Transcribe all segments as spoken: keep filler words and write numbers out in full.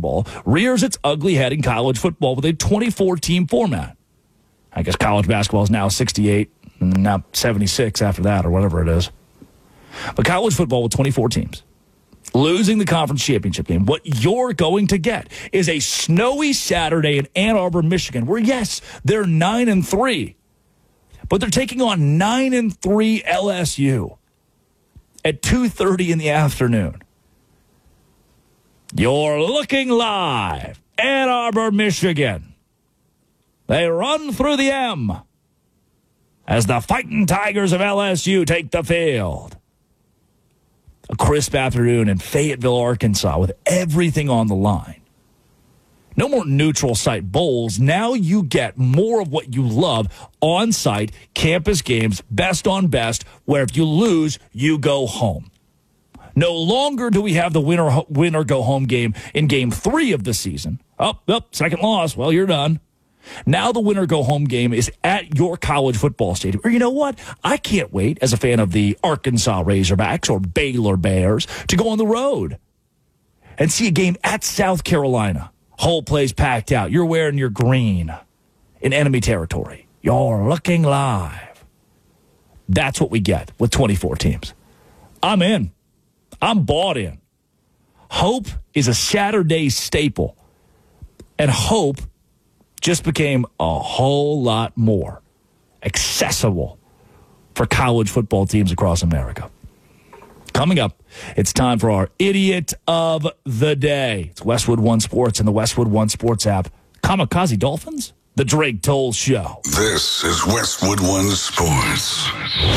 basketball rears its ugly head in college football with a twenty-four team format. I guess college basketball is now sixty-eight, and now seventy-six after that, or whatever it is. But college football with twenty-four teams, losing the conference championship game, what you're going to get is a snowy Saturday in Ann Arbor, Michigan, where, yes, they're nine and three, but they're taking on nine and three L S U at two thirty in the afternoon. You're looking live, Ann Arbor, Michigan. They run through the M as the Fighting Tigers of L S U take the field. A crisp afternoon in Fayetteville, Arkansas, with everything on the line. No more neutral site bowls. Now you get more of what you love on-site campus games, best on best, where if you lose, you go home. No longer do we have the winner win or go home game in game three of the season. Up, oh, up, oh, second loss. Well, you're done. Now the winner go home game is at your college football stadium. Or you know what? I can't wait, as a fan of the Arkansas Razorbacks or Baylor Bears, to go on the road and see a game at South Carolina. Whole place packed out. You're wearing your green in enemy territory. You're looking live. That's what we get with twenty-four teams. I'm in. I'm bought in. Hope is a Saturday staple. And hope just became a whole lot more accessible for college football teams across America. Coming up, it's time for our Idiot of the Day. It's Westwood One Sports and the Westwood One Sports app. Kamikaze Dolphins? The Drake Toll Show. This is Westwood One Sports.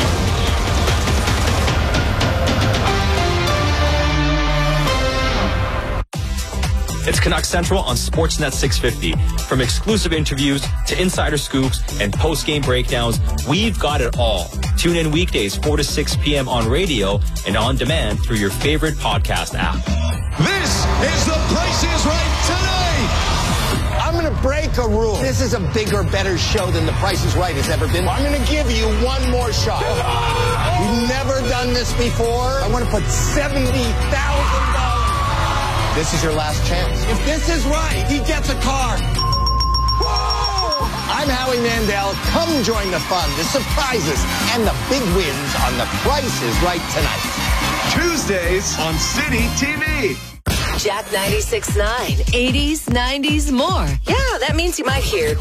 It's Canucks Central on Sportsnet six fifty. From exclusive interviews to insider scoops and post-game breakdowns, we've got it all. Tune in weekdays four to six p.m. on radio and on demand through your favorite podcast app. This is The Price is Right tonight. I'm going to break a rule. This is a bigger, better show than The Price is Right has ever been. I'm going to give you one more shot. We've never done this before. I want to put seventy thousand dollars. This is your last chance. If this is right, he gets a car. Whoa! I'm Howie Mandel. Come join the fun, the surprises, and the big wins on The Price is Right tonight. Tuesdays on City T V. Jack ninety-six point nine, eighties, nineties, more. Yeah, that means you might hear